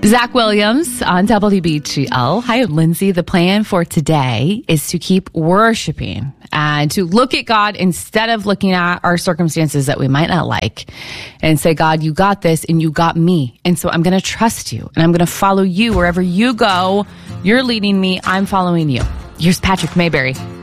Zach Williams on WBGL. Hi, I'm Lindsay. The plan for today is to keep worshiping and to look at God instead of looking at our circumstances that we might not like and say, God, you got this and you got me. And so I'm going to trust you and I'm going to follow you wherever you go. You're leading me. I'm following you. Here's Patrick Mayberry.